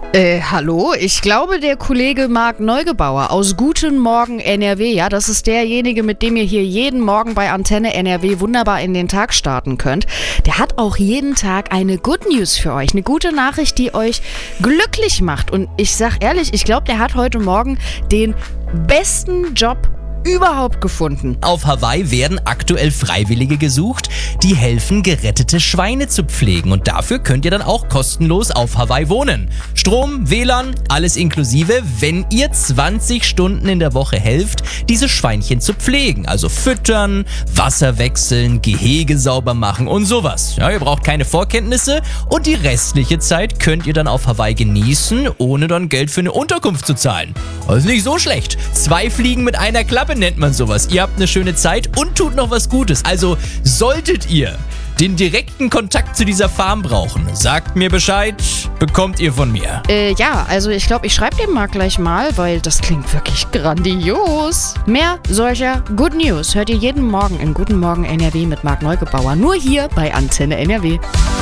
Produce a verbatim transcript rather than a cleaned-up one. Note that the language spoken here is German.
Äh, hallo? Ich glaube, der Kollege Marc Neugebauer aus Guten Morgen N R W, ja, das ist derjenige, mit dem ihr hier jeden Morgen bei Antenne N R W wunderbar in den Tag starten könnt. Der hat auch jeden Tag eine Good News für euch, eine gute Nachricht, die euch glücklich macht. Und ich sag ehrlich, ich glaube, der hat heute Morgen den besten Job überhaupt gefunden. Auf Hawaii werden aktuell Freiwillige gesucht, die helfen, gerettete Schweine zu pflegen. Und dafür könnt ihr dann auch kostenlos auf Hawaii wohnen. Strom, W L A N, alles inklusive, wenn ihr zwanzig Stunden in der Woche helft, diese Schweinchen zu pflegen. Also füttern, Wasser wechseln, Gehege sauber machen und sowas. Ja, ihr braucht keine Vorkenntnisse und die restliche Zeit könnt ihr dann auf Hawaii genießen, ohne dann Geld für eine Unterkunft zu zahlen. Also nicht so schlecht. Zwei Fliegen mit einer Klappe nennt man sowas. Ihr habt eine schöne Zeit und tut noch was Gutes. Also solltet ihr den direkten Kontakt zu dieser Farm brauchen, sagt mir Bescheid, bekommt ihr von mir. Äh, ja, also ich glaube, ich schreibe dem Marc gleich mal, weil das klingt wirklich grandios. Mehr solcher Good News hört ihr jeden Morgen in Guten Morgen N R W mit Marc Neugebauer. Nur hier bei Antenne N R W.